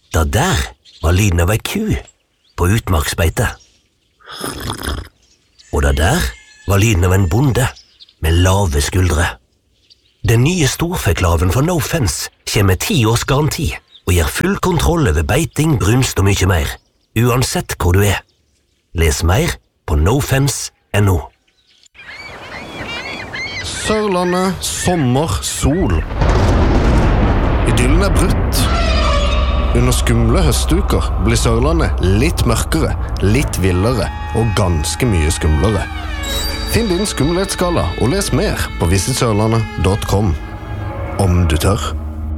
Da der var lyden av ei ku på utmarksbeite. Og da der var lyden av en bonde med lave skuldre. Den nye storfeklaven for No Fence kommer med 10 års garanti og gir full kontroll over beiting, brunst og mye mer, uansett hvor du er. Les mer på nofence.no. Sørlandet, sommer, sol. Idyllen brutt. Under skumle høstuker blir Sørlandet litt mørkere, litt villere og ganske mye skumlere. Finn din skummelhetsskala og les mer på visitsørlandet.com. Om du tør.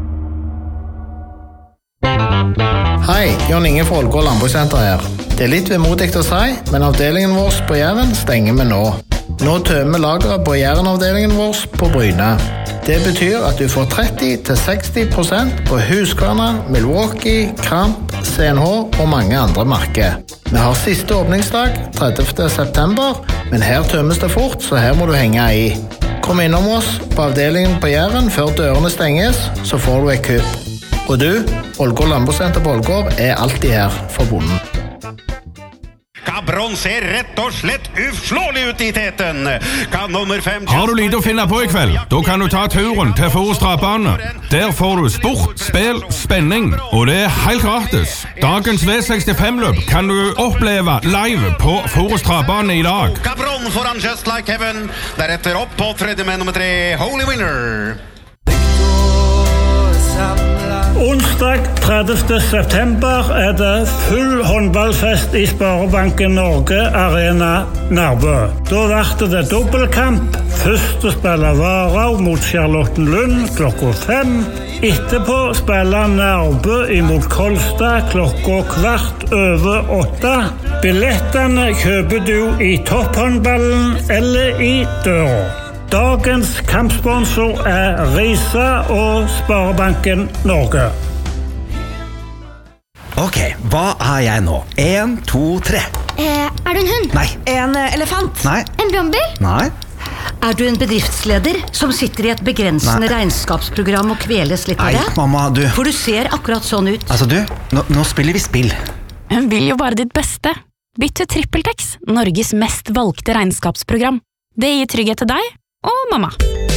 Hei, Jon Inge fra Ålgård Landbrukssenter her. Det litt vemodig å si, men avdelingen vår på Jæren stenger vi nå. Nå tømmer lageret på Jæren-avdelingen vår på Bryne. Det betyr at du får 30-60% på Husqvarna, Milwaukee, Kramp, CNH og mange andre merker. Vi har siste åpningsdag, 30. september, men her tømmes det fort, så her må du henge i. Kom innom oss på avdelingen på Jæren før dørene stenges, så får du et kupp. Og du, Ålgård Landbrukssenter på Ålgård alltid her for bonden. Cabron ser rett og slett uslåelig ut i teten. Kan nummer 5... Har du lite å finne på i kveld? Da kan du ta turen til Forus Travbane. Der får du sport, spill, spenning, og det helt gratis. Dagens V65-løp kan du oppleve live på Forus Travbane i dag. Cabron foran Just Like Heaven. Deretter opp på tredje med nummer 3, Holy Winner. Onsdag 30. september det full håndballfest i Sparebanken Norge Arena Nærbø. Da varte det dobbeltkamp. Første spiller Varau mot Charlottenlund klokka 5. Etterpå spiller Nærbø imot Kolstad klokka 7:15. Billettene kjøper du i topphåndballen eller i døra. Dagens kampsponsor Risa og Sparebanken Norge. Ok, hva jeg nå? 1, 2, 3. Du en hund? Nei. En elefant? Nei. En brannbil? Nei. Du en bedriftsleder som sitter i et begrensende regnskapsprogram og kveles litt av det? Nei, mamma, du... For du ser akkurat sånn ut. Altså du, nå spiller vi spill. Hun vil jo bare ditt beste. Bytt til TrippelTex, Norges mest valgte regnskapsprogram. Det gir trygghet til deg og mamma.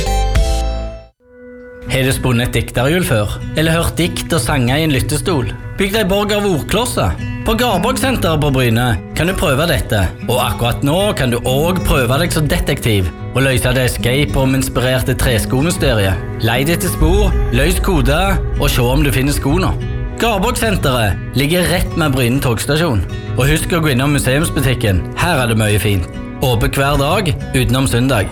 Har du spunnet et dikterhjul før? Eller hørt dikt og sanger i en lyttestol? Bygg deg borg av ordklosser. På Garborgsenteret på Bryne kan du prøve dette. Og akkurat nå kan du også prøve deg som detektiv og løse det escape room-inspirerte treskomysteriet. Leid etter spor, løs kode og se om du finner skoene. Garborgsenteret ligger rett med Bryne togstasjon. Og husk å gå innom museumsbutikken. Her det mye fint. Åpent hver dag utenom søndag.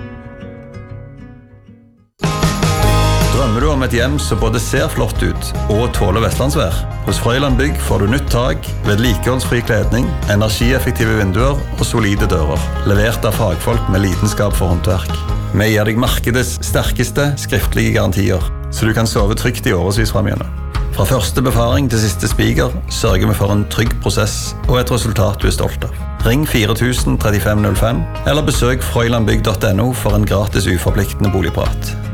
Drømmer du om et hjem som både ser flott ut og tåler vestlandsvær? Hos Frøyland Bygg får du nytt tak, vedlikeholdsfri kledning, energieffektive vinduer og solide dører. Levert av fagfolk med lidenskap for håndverk. Vi gir deg markedets sterkeste skriftlige garantier, så du kan sove trygt i årevis fremigjennom. Fra første befaring til siste spiker sørger vi for en trygg prosess og et resultat du stolt av. Ring 4000 3505 eller besøk frøylandbygg.no for en gratis uforpliktende boligprat.